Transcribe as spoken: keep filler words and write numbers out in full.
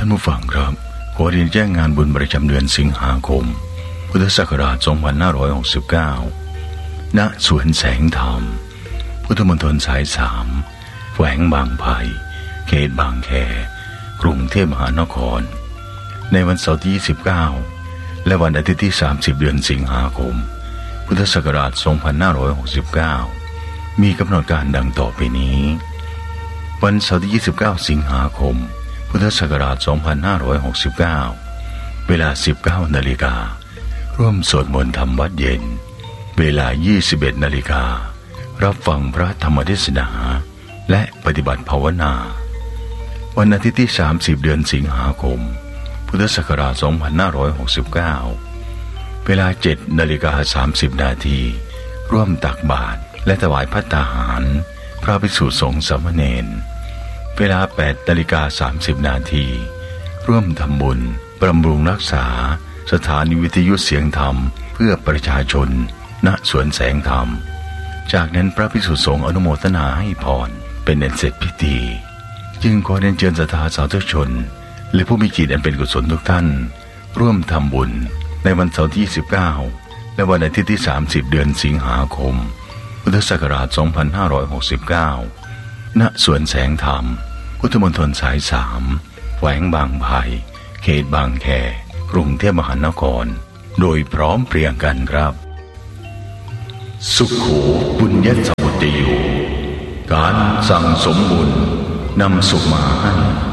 านผู้ฟังครับขอเรียนแจ้งงานบุญประจำเดือนสิงหาคมพุทธศักราชสองพันห้าร้อยหกสิบเก้าณสวนแสงธรรมพุทธมณฑลสายสามแขวงบางไผ่เขตบางแคกรุงเทพมหานครในวันเสาร์ที่ยี่สิบเก้าและวันอาทิตย์ที่สามสิบเดือนสิงหาคมพุทธศักราชสองพันห้าร้อยหกสิบเก้ามีกำหนดการดังต่อไปนี้วันเสาร์ที่ยี่สิบเก้าสิงหาคมพุทธศักราชสองพันห้าร้อยหกสิบเก้าเวลา สิบเก้านาฬิการ่วมสวดมนต์ทำวัดเย็นเวลา ยี่สิบเอ็ดนาฬิการับฟังพระธรรมเทศนาและปฏิบัติภาวนาวันอาทิตย์ที่สามสิบเดือนสิงหาคมพุทธศักราชสองพันห้าร้อยหกสิบเก้าเวลา เจ็ดนาฬิกาสามสิบนาทีร่วมตักบาตรและถวายภัตตาหารพระภิกษุสงฆ์สามเณรเวลา แปดนาฬิกาสามสิบนาทีร่วมทำบุญบำรุงรักษาสถานีวิทยุเสียงธรรมเพื่อประชาชนณสวนแสงธรรมจากนั้นพระภิกษุสงฆ์อนุโมทนาให้พรเป็นอันเสร็จพิธีจึงขอเรียนเชิญศรัทธาสาธุชนและผู้มีจิตอันเป็นกุศลทุกท่านร่วมทำบุญในวันเสาร์ที่ยี่สิบเก้าและวันอาทิตย์ที่สามสิบเดือนสิงหาคมพุทธศักราชสองพันห้าร้อยหกสิบเก้าณสวนแสงธรรมพุทธมณฑลสายสามแขวงบางไผ่เขตบางแคกรุงเทพมหานครโดยพร้อมเพรียงกันครับสุขโขปุญญสมุจโยการสั่งสมบุญนำสุขมาให้